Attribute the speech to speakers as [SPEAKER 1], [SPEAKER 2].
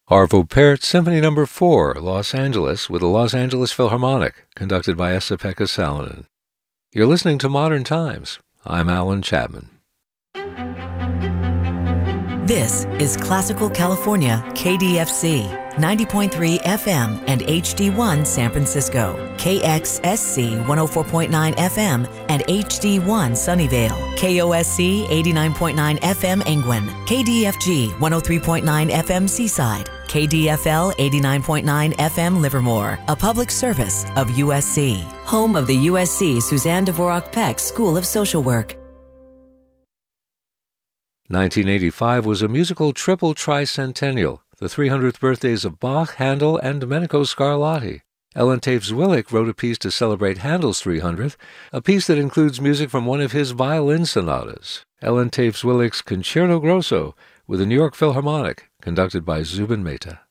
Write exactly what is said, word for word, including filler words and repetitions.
[SPEAKER 1] Arvo Pärt Symphony Number four, Los Angeles, with the Los Angeles Philharmonic, conducted by Esa-Pekka Salonen. You're listening to Modern Times. I'm Alan Chapman.
[SPEAKER 2] This is Classical California, K D F C, ninety point three F M and H D one San Francisco, K X S C one oh four point nine F M and H D one Sunnyvale, K O S C eighty-nine point nine F M Engwin, K D F G one oh three point nine F M Seaside, K D F L eighty-nine point nine F M Livermore, a public service of U S C, home of the U S C Suzanne Dvorak Peck School of Social Work.
[SPEAKER 1] nineteen eighty-five was a musical triple tricentennial, the three hundredth birthdays of Bach, Handel, and Domenico Scarlatti. Ellen Taves-Willich wrote a piece to celebrate Handel's three hundredth, a piece that includes music from one of his violin sonatas, Ellen Taves-Willich's Concerto Grosso, with the New York Philharmonic, conducted by Zubin Mehta.